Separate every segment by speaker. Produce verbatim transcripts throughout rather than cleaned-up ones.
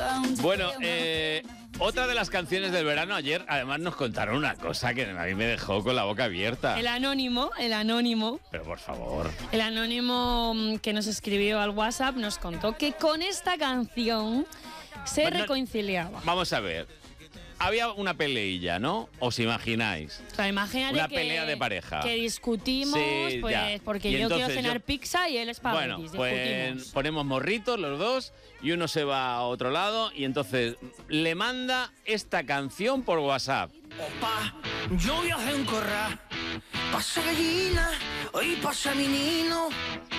Speaker 1: Bueno, eh, otra de las canciones del verano ayer, además nos contaron una cosa que a mí me dejó con la boca abierta.
Speaker 2: El anónimo, el anónimo.
Speaker 1: Pero por favor.
Speaker 2: El anónimo que nos escribió al WhatsApp nos contó que con esta canción se
Speaker 1: Bueno,
Speaker 2: reconciliaba.
Speaker 1: Vamos a ver. Había una peleilla, ¿no? ¿Os imagináis?
Speaker 2: O sea, imagínate
Speaker 1: Una
Speaker 2: que,
Speaker 1: pelea de pareja.
Speaker 2: Que discutimos,
Speaker 1: Sí,
Speaker 2: pues,
Speaker 1: ya.
Speaker 2: porque
Speaker 1: Y
Speaker 2: yo quiero
Speaker 1: entonces
Speaker 2: cenar
Speaker 1: yo-
Speaker 2: pizza y él espaguetis.
Speaker 1: Bueno, pues
Speaker 2: discutimos.
Speaker 1: ponemos morritos los dos y uno se va a otro lado y entonces le manda esta canción por WhatsApp.
Speaker 3: Opa, yo viajé en corral, pasa gallina, hoy pasa menino.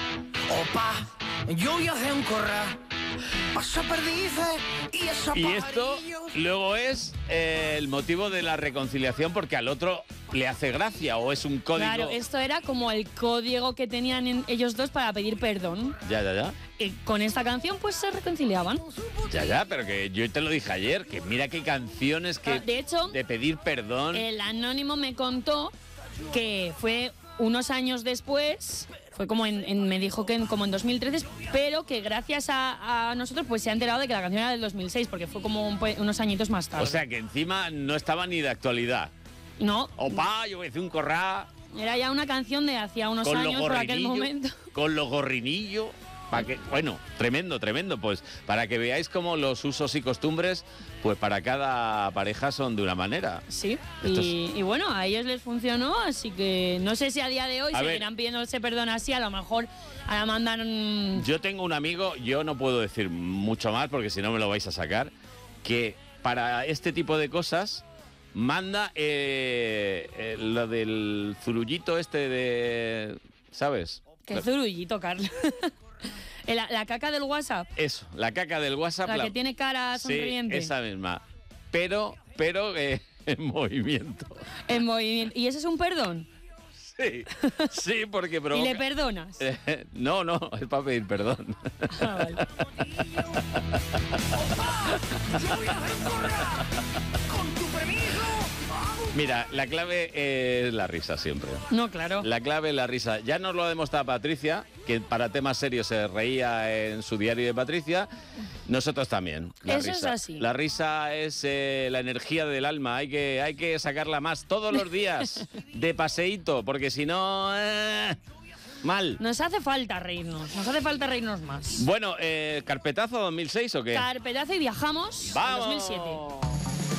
Speaker 3: Opa, yo viajé en corral, pasa perdices y esa
Speaker 1: Y esto
Speaker 3: pajarillos.
Speaker 1: luego es eh, el motivo de la reconciliación porque al otro le hace gracia o es un código.
Speaker 2: Claro, esto era como el código que tenían en- ellos dos para pedir perdón.
Speaker 1: Ya, ya, ya.
Speaker 2: Y con esta canción pues se reconciliaban.
Speaker 1: Ya, ya, pero que yo te lo dije ayer, que mira qué canciones que
Speaker 2: Ah, de hecho,
Speaker 1: de pedir perdón.
Speaker 2: El anónimo me contó que fue unos años después, fue como en, en- me dijo que en, como en dos mil trece, pero que gracias a, a nosotros pues se ha enterado de que la canción era del dos mil seis, porque fue como un pe- unos añitos más tarde.
Speaker 1: O sea que encima no estaba ni de actualidad.
Speaker 2: no,
Speaker 1: Opa, yo voy a decir un corral
Speaker 2: era ya una canción de hacía unos
Speaker 1: con los
Speaker 2: años por aquel
Speaker 1: gorrinillos.
Speaker 2: momento.
Speaker 1: Con los gorrinillos. Pa' que, bueno, tremendo, tremendo. Pues para que veáis cómo los usos y costumbres, pues para cada pareja son de una manera.
Speaker 2: Sí,
Speaker 1: Esto
Speaker 2: y, y bueno, a ellos les funcionó, así que no sé si a día de hoy
Speaker 1: A ver.
Speaker 2: seguirán pidiéndose perdón así, a lo mejor ahora mandan...
Speaker 1: Yo tengo un amigo, yo no puedo decir mucho más porque si no me lo vais a sacar, que para este tipo de cosas manda eh, eh, lo del zurullito este de... ¿Sabes?
Speaker 2: Qué zurullito, Carlos. la, la caca del WhatsApp,
Speaker 1: Eso, la caca del WhatsApp.
Speaker 2: la que tiene cara sonriente.
Speaker 1: Sí, esa misma. Pero, pero eh, en movimiento.
Speaker 2: En movimiento. ¿Y ese es un perdón?
Speaker 1: Sí, sí, porque
Speaker 2: ¿Y
Speaker 1: provoca...
Speaker 2: le perdonas?
Speaker 1: Eh, no, no, es para pedir perdón.
Speaker 2: Ah, vale.
Speaker 3: Yo viajé en corral, con tu permiso.
Speaker 1: Mira, la clave es la risa siempre.
Speaker 2: No, claro.
Speaker 1: La clave es la risa. Ya nos lo ha demostrado Patricia, que para temas serios se reía en su diario de Patricia. Nosotros también. La
Speaker 2: Eso es
Speaker 1: risa.
Speaker 2: así.
Speaker 1: La risa es eh, la energía del alma. Hay que, hay que sacarla más todos los días, de paseíto, porque si no... eh, mal.
Speaker 2: Nos hace falta reírnos, nos hace falta reírnos más.
Speaker 1: Bueno, eh, ¿carpetazo dos mil seis o qué?
Speaker 2: Carpetazo y viajamos al
Speaker 1: ¡Vamos!
Speaker 2: dos mil siete.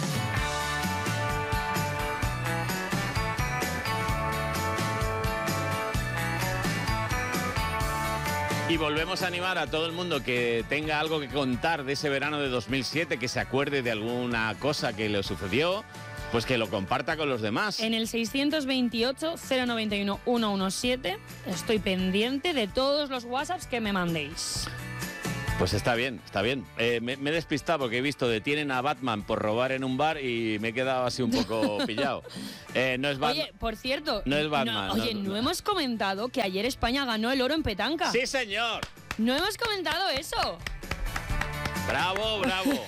Speaker 1: Y volvemos a animar a todo el mundo que tenga algo que contar de ese verano de dos mil siete, que se acuerde de alguna cosa que le sucedió, pues que lo comparta con los demás.
Speaker 2: En el seiscientos veintiocho, cero noventa y uno, ciento diecisiete estoy pendiente de todos los WhatsApps que me mandéis.
Speaker 1: Pues está bien, está bien. Eh, me, me he despistado porque he visto detienen a Batman por robar en un bar y me he quedado así un poco pillado. Eh, no es Batman.
Speaker 2: Oye, por cierto,
Speaker 1: No es Batman,
Speaker 2: no, oye,
Speaker 1: no,
Speaker 2: no,
Speaker 1: no.
Speaker 2: hemos comentado que ayer España ganó el oro en petanca.
Speaker 1: ¡Sí, señor!
Speaker 2: No hemos comentado eso.
Speaker 1: ¡Bravo, bravo!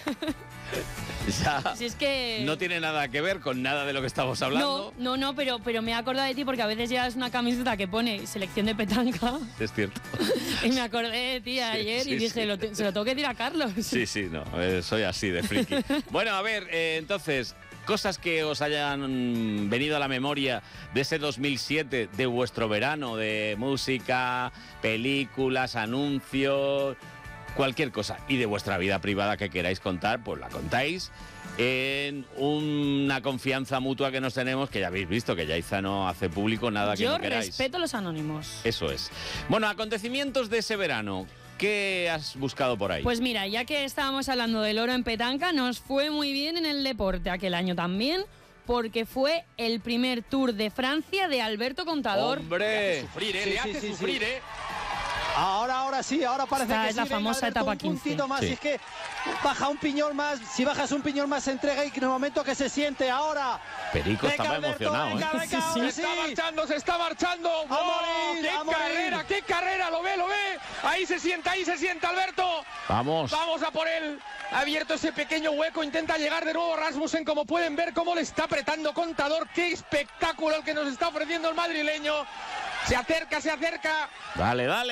Speaker 1: Ya.
Speaker 2: Si es que...
Speaker 1: No tiene nada que ver con nada de lo que estamos hablando.
Speaker 2: No, no, no, pero, pero me he acordado de ti porque a veces llevas una camiseta que pone selección de petanca
Speaker 1: Es cierto.
Speaker 2: y me acordé de ti ayer
Speaker 1: sí,
Speaker 2: y dije,
Speaker 1: sí.
Speaker 2: lo te- se lo tengo que decir a Carlos.
Speaker 1: Sí, sí, no, eh, soy así de friki. Bueno, a ver, eh, entonces, cosas que os hayan venido a la memoria de ese dos mil siete, de vuestro verano, de música, películas, anuncios, cualquier cosa. Y de vuestra vida privada que queráis contar, pues la contáis en una confianza mutua que nos tenemos, que ya habéis visto, que Yaiza no hace público nada que
Speaker 2: Yo
Speaker 1: no queráis.
Speaker 2: respeto a los anónimos.
Speaker 1: Eso es. Bueno, acontecimientos de ese verano. ¿Qué has buscado por ahí?
Speaker 2: Pues mira, ya que estábamos hablando del oro en petanca, nos fue muy bien en el deporte aquel año también, porque fue el primer Tour de Francia de Alberto Contador.
Speaker 1: ¡Hombre!
Speaker 4: Sufrir, ¿eh?
Speaker 5: Sí,
Speaker 4: Le
Speaker 5: sí,
Speaker 4: hace
Speaker 5: sí,
Speaker 4: sufrir,
Speaker 5: sí.
Speaker 4: ¿eh?
Speaker 5: Ahora, ahora sí, ahora parece
Speaker 2: Esta
Speaker 5: que
Speaker 2: es
Speaker 5: sí.
Speaker 2: la
Speaker 5: Venga,
Speaker 2: famosa
Speaker 5: Alberto,
Speaker 2: etapa
Speaker 5: un puntito
Speaker 2: quince.
Speaker 5: más,
Speaker 1: Sí.
Speaker 5: y es que baja un piñón más. Si bajas un piñón más, se entrega y en el momento que se siente ahora.
Speaker 1: Perico
Speaker 5: Venga,
Speaker 1: estaba
Speaker 5: Alberto,
Speaker 1: emocionado,
Speaker 5: venga,
Speaker 1: ¿eh?
Speaker 5: venga,
Speaker 2: Sí,
Speaker 5: ahora
Speaker 2: sí.
Speaker 4: Se está marchando, se está marchando.
Speaker 5: A
Speaker 4: ¡Oh,
Speaker 5: morir,
Speaker 4: ¡Qué
Speaker 5: a morir!
Speaker 4: carrera, qué carrera! ¡Lo ve, lo ve! Ahí se sienta, ahí se sienta Alberto.
Speaker 1: Vamos.
Speaker 4: Vamos a por él. Ha abierto ese pequeño hueco, intenta llegar de nuevo Rasmussen. Como pueden ver, cómo le está apretando Contador. ¡Qué espectáculo el que nos está ofreciendo el madrileño! Se acerca, se acerca.
Speaker 1: Dale, dale.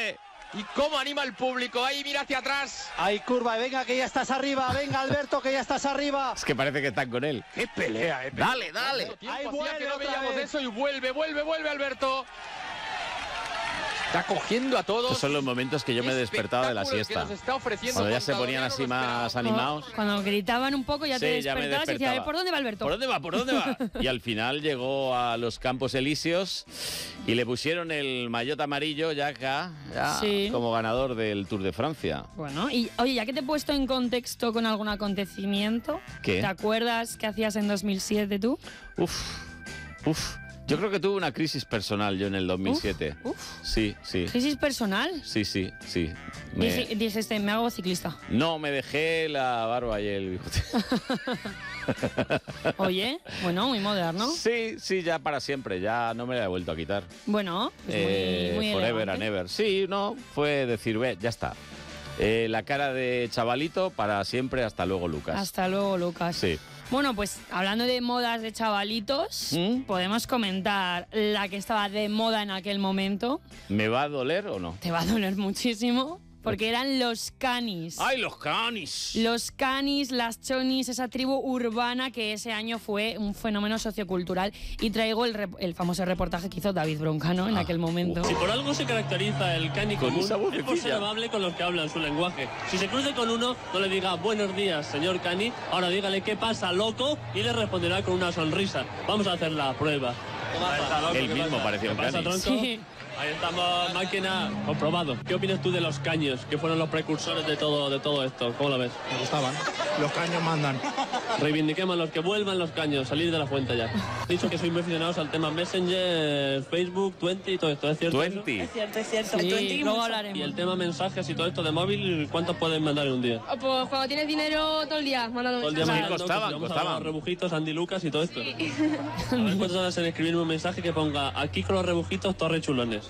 Speaker 4: y cómo anima el público. Ahí mira hacia atrás.
Speaker 5: Hay curva, venga que ya estás arriba, venga Alberto que ya estás arriba.
Speaker 1: Es que parece que están con él.
Speaker 4: ¡Qué pelea, eh!
Speaker 1: Dale, dale.
Speaker 4: Tiempo
Speaker 5: Ahí
Speaker 4: hacía
Speaker 5: vuelve
Speaker 4: que no
Speaker 5: otra
Speaker 4: veíamos
Speaker 5: vez.
Speaker 4: eso y vuelve, vuelve, vuelve Alberto. Está cogiendo a todos.
Speaker 1: Estos son los momentos que yo me he despertado de la
Speaker 4: Espectáculo
Speaker 1: siesta.
Speaker 4: que nos está ofreciendo
Speaker 1: Cuando ya se
Speaker 4: Contador,
Speaker 1: ponían
Speaker 4: ya no
Speaker 1: así
Speaker 4: lo
Speaker 1: más
Speaker 4: esperábamos.
Speaker 1: animados.
Speaker 2: Cuando gritaban un poco ya te
Speaker 1: Sí, ya me
Speaker 2: despertabas y decías,
Speaker 1: despertaba.
Speaker 2: ¿por dónde va Alberto?
Speaker 1: ¿Por dónde va? ¿Por dónde va? Y al final llegó a los Campos Elíseos y le pusieron el maillot amarillo ya acá, ya
Speaker 2: Sí.
Speaker 1: como ganador del Tour de Francia.
Speaker 2: Bueno, y oye, ya que te he puesto en contexto con algún acontecimiento,
Speaker 1: ¿Qué?
Speaker 2: ¿te acuerdas qué hacías en dos mil siete tú?
Speaker 1: Uf, uf. Yo creo que tuve una crisis personal yo en el dos mil siete.
Speaker 2: Uf,
Speaker 1: Sí, sí.
Speaker 2: crisis personal.
Speaker 1: Sí, sí, sí. Me-
Speaker 2: Dije- dijiste, me hago ciclista.
Speaker 1: No, me dejé la barba y el bigote.
Speaker 2: Oye, bueno, muy moderno.
Speaker 1: Sí, sí, ya para siempre. Ya no me la he vuelto a quitar.
Speaker 2: Bueno, pues muy,
Speaker 1: Eh,
Speaker 2: muy
Speaker 1: forever
Speaker 2: elegante.
Speaker 1: and ever. Sí, no, fue decir, ve, ya está. Eh, la cara de chavalito para siempre, hasta luego, Lucas.
Speaker 2: Hasta luego, Lucas.
Speaker 1: Sí.
Speaker 2: Bueno, pues hablando de modas de chavalitos,
Speaker 1: ¿Mm?
Speaker 2: podemos comentar la que estaba de moda en aquel momento.
Speaker 1: ¿Me va a doler o no?
Speaker 2: Te va a doler muchísimo, porque eran los canis.
Speaker 1: ¡Ay, los canis!
Speaker 2: Los canis, las chonis, esa tribu urbana que ese año fue un fenómeno sociocultural. Y traigo el, rep- el famoso reportaje que hizo David Broncano en
Speaker 1: Ah,
Speaker 2: aquel momento.
Speaker 6: Si por algo se caracteriza el cani
Speaker 1: Con
Speaker 6: común,
Speaker 1: esa
Speaker 6: es por
Speaker 1: vocecilla.
Speaker 6: ser amable con los que hablan su lenguaje. Si se cruce con uno, no le diga buenos días, señor cani, ahora dígale qué pasa, loco, y le responderá con una sonrisa. Vamos a hacer la prueba. Ahí está, loco,
Speaker 1: Él
Speaker 6: ¿qué
Speaker 1: mismo
Speaker 6: pasa?
Speaker 1: parecía
Speaker 6: ¿Qué
Speaker 1: un
Speaker 6: pasa,
Speaker 1: cani.
Speaker 6: tronco?
Speaker 2: Sí.
Speaker 6: Ahí estamos, máquina, comprobado. ¿Qué opinas tú de los caños, que fueron los precursores de todo, de todo esto? ¿Cómo lo ves?
Speaker 7: Me gustaban. Los caños mandan.
Speaker 6: Reivindiquemos los que vuelvan los caños, salir de la fuente ya. He dicho que soy muy aficionados al tema Messenger, Facebook, Twenty y todo esto, ¿es cierto? eso?
Speaker 1: Twenty.
Speaker 8: Cierto, es cierto.
Speaker 2: Sí, luego
Speaker 6: Y el
Speaker 2: hablaremos.
Speaker 6: tema mensajes y todo esto de móvil, ¿cuántos pueden mandar en un día?
Speaker 8: Pues cuando tienes dinero todo el día, mandando
Speaker 6: Todo el día
Speaker 1: Sí,
Speaker 6: mandando,
Speaker 1: costaban,
Speaker 6: que si vamos a
Speaker 1: costaban.
Speaker 6: los rebujitos, Andy Lucas y todo esto. A ver cuántas horas en escribirme un mensaje que ponga aquí con los rebujitos, torre chulones.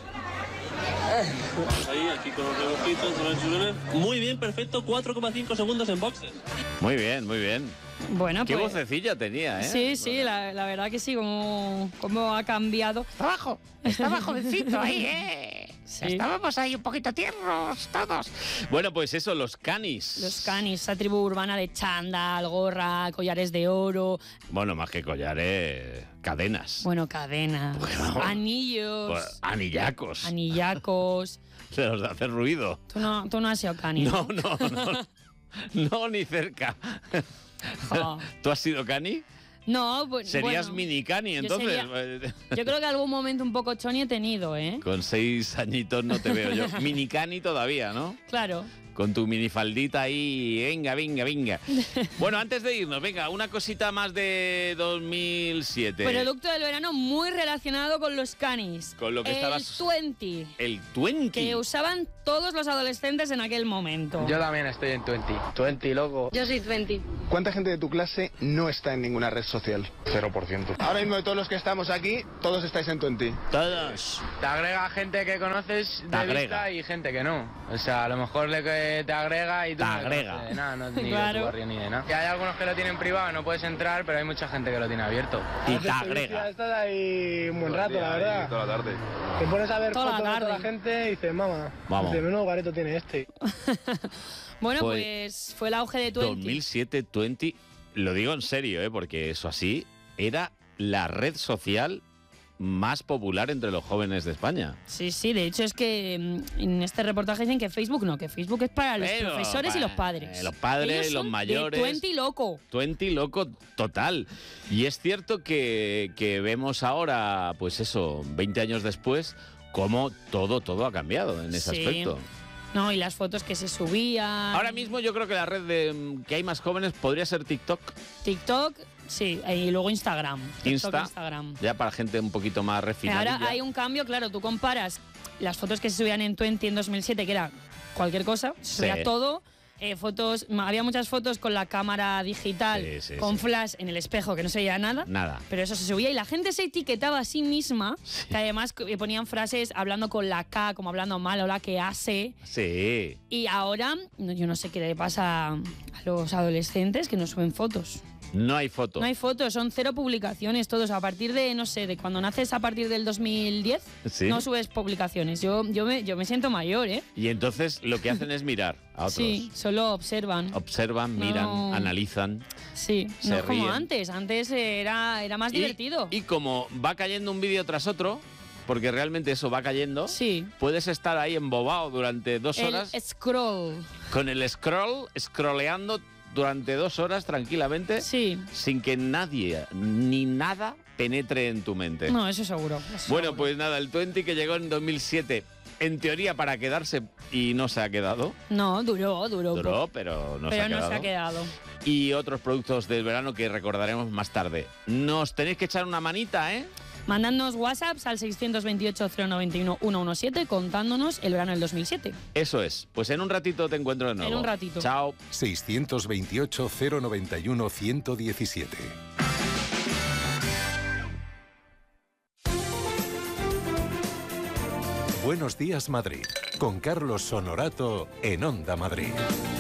Speaker 6: Pues ahí, aquí con los rebujitos, torre chulones. Muy bien, perfecto, cuatro coma cinco segundos en boxes.
Speaker 1: Muy bien, muy bien.
Speaker 2: Bueno,
Speaker 1: Qué
Speaker 2: pues,
Speaker 1: vocecilla tenía, ¿eh?
Speaker 2: sí, sí, la, la verdad que sí, como, como ha cambiado.
Speaker 9: Abajo, estaba jovencito ahí, ¿eh?
Speaker 2: Sí.
Speaker 9: Estábamos ahí un poquito tiernos todos.
Speaker 1: Bueno, pues eso, los canis.
Speaker 2: Los canis, esa tribu urbana de chándal, gorra, collares de oro,
Speaker 1: Bueno, más que collares, cadenas.
Speaker 2: bueno, cadenas,
Speaker 1: Bueno.
Speaker 2: anillos,
Speaker 1: Pues, anillacos.
Speaker 2: anillacos.
Speaker 1: Se los hace ruido.
Speaker 2: Tú no, tú no has sido cani,
Speaker 1: No, no, no. No, ni cerca.
Speaker 2: Jo.
Speaker 1: ¿Tú has sido cani?
Speaker 2: No, pues
Speaker 1: Serías
Speaker 2: bueno,
Speaker 1: mini cani,
Speaker 2: yo
Speaker 1: entonces.
Speaker 2: Yo creo que algún momento un poco choni he tenido, ¿eh?
Speaker 1: Con seis añitos no te veo yo. Mini cani todavía, ¿no?
Speaker 2: Claro.
Speaker 1: Con tu minifaldita ahí, venga, venga, venga. Bueno, antes de irnos, venga, una cosita más de dos mil siete.
Speaker 2: Producto del verano muy relacionado con los canis.
Speaker 1: Con lo que
Speaker 2: el
Speaker 1: estabas-
Speaker 2: Twenty,
Speaker 1: El Twenty.
Speaker 2: que usaban todos los adolescentes en aquel momento.
Speaker 4: Yo también estoy en Twenty. Twenty, loco.
Speaker 8: Yo soy Twenty.
Speaker 7: ¿Cuánta gente de tu clase no está en ninguna red social? cero por ciento. Ahora mismo de todos los que estamos aquí, todos estáis en Twenty.
Speaker 1: Todos.
Speaker 4: Te agrega gente que conoces
Speaker 1: Te
Speaker 4: de
Speaker 1: agrega.
Speaker 4: vista y gente que no. O sea, a lo mejor le que te agrega y tú
Speaker 1: Te
Speaker 4: no le
Speaker 1: agrega.
Speaker 4: conoces de nada, no, ni de
Speaker 2: Claro.
Speaker 4: tu barrio ni de nada. Y hay algunos que lo tienen privado, no puedes entrar, pero hay mucha gente que lo tiene abierto.
Speaker 1: Y te agrega.
Speaker 7: Estás ahí un buen rato, la verdad. Toda la tarde. Te pones a ver
Speaker 2: Toda la
Speaker 7: fotos de toda la
Speaker 2: tarde.
Speaker 7: gente y dices, mamá,
Speaker 1: Vamos.
Speaker 7: de menudo gareto tiene este.
Speaker 2: Bueno,
Speaker 1: Pues,
Speaker 2: pues fue el auge de Twenty.
Speaker 1: dos mil siete, Twenty. Lo digo en serio, ¿eh? Porque eso así era la red social más popular entre los jóvenes de España.
Speaker 2: Sí, sí, de hecho es que mm, en este reportaje dicen que Facebook no, que Facebook es para los
Speaker 1: Pero,
Speaker 2: profesores y
Speaker 1: pa-
Speaker 2: los padres.
Speaker 1: eh, los padres,
Speaker 2: Ellos
Speaker 1: los
Speaker 2: son
Speaker 1: mayores.
Speaker 2: De Twenty loco.
Speaker 1: Twenty loco total. Y es cierto que, que vemos ahora, pues eso, veinte años después, cómo todo, todo ha cambiado en ese
Speaker 2: Sí.
Speaker 1: aspecto.
Speaker 2: No, y las fotos que se subían.
Speaker 1: Ahora mismo yo creo que la red de, que hay más jóvenes podría ser TikTok,
Speaker 2: TikTok, sí, y luego Instagram. TikTok,
Speaker 1: Insta,
Speaker 2: Instagram.
Speaker 1: ya para gente un poquito más refinada.
Speaker 2: Ahora hay un cambio, claro, tú comparas las fotos que se subían en Twenty en dos mil siete, que era cualquier cosa, se subía
Speaker 1: Sí.
Speaker 2: todo. Eh, fotos, ma- había muchas fotos con la cámara digital,
Speaker 1: Sí, sí,
Speaker 2: con
Speaker 1: sí.
Speaker 2: flash en el espejo, que no se veía nada.
Speaker 1: Nada.
Speaker 2: Pero eso se subía y la gente se etiquetaba a sí misma, que además eh, ponían frases hablando con la K, como hablando mal, hola, que hace.
Speaker 1: Sí.
Speaker 2: Y ahora, no, yo no sé qué le pasa a los adolescentes que no suben fotos.
Speaker 1: No hay foto.
Speaker 2: No hay fotos, son cero publicaciones todos. A partir de, no sé, de cuando naces a partir del dos mil diez,
Speaker 1: ¿Sí?
Speaker 2: no subes publicaciones. Yo, yo, me, yo me siento mayor, ¿eh?
Speaker 1: Y entonces lo que hacen es mirar a otros.
Speaker 2: Sí, solo observan.
Speaker 1: Observan, miran,
Speaker 2: No.
Speaker 1: analizan.
Speaker 2: Sí,
Speaker 1: se
Speaker 2: no es como
Speaker 1: ríen.
Speaker 2: antes. Antes era, era más
Speaker 1: Y-
Speaker 2: divertido.
Speaker 1: Y como va cayendo un vídeo tras otro, porque realmente eso va cayendo,
Speaker 2: Sí.
Speaker 1: puedes estar ahí embobado durante dos
Speaker 2: El
Speaker 1: horas
Speaker 2: scroll.
Speaker 1: con el scroll, scrolleando durante dos horas tranquilamente,
Speaker 2: Sí.
Speaker 1: sin que nadie ni nada penetre en tu mente.
Speaker 2: No, eso seguro. eso
Speaker 1: Bueno,
Speaker 2: seguro.
Speaker 1: pues nada, el veinte que llegó en dos mil siete, en teoría para quedarse y no se ha quedado.
Speaker 2: No, duró, duró. un
Speaker 1: Duró,
Speaker 2: poco.
Speaker 1: pero no,
Speaker 2: pero
Speaker 1: se, ha
Speaker 2: no
Speaker 1: quedado.
Speaker 2: se ha quedado.
Speaker 1: Y otros productos del verano que recordaremos más tarde. Nos tenéis que echar una manita, ¿eh?
Speaker 2: Mandadnos WhatsApps al seiscientos veintiocho, cero noventa y uno, ciento diecisiete contándonos el verano del dos mil siete.
Speaker 1: Eso es. Pues en un ratito te encuentro de nuevo.
Speaker 2: En un ratito.
Speaker 1: Chao.
Speaker 10: seiscientos veintiocho, cero noventa y uno, ciento diecisiete. Buenos días, Madrid. Con Carlos Honorato en Onda Madrid.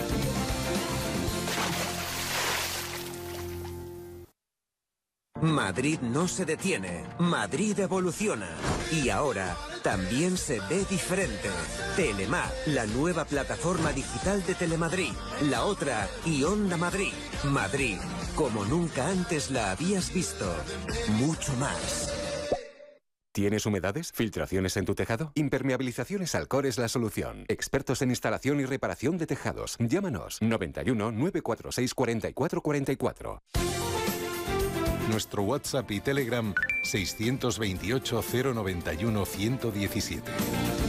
Speaker 11: Madrid no se detiene, Madrid evoluciona y ahora también se ve diferente. Telemar, la nueva plataforma digital de Telemadrid, la otra y Onda Madrid. Madrid, como nunca antes la habías visto, mucho más.
Speaker 12: ¿Tienes humedades? ¿Filtraciones en tu tejado? Impermeabilizaciones Alcor es la solución. Expertos en instalación y reparación de tejados. Llámanos noventa y uno, nueve cuatro seis, cuatro cuatro cuatro cuatro.
Speaker 10: Nuestro WhatsApp y Telegram seiscientos veintiocho, cero noventa y uno, ciento diecisiete.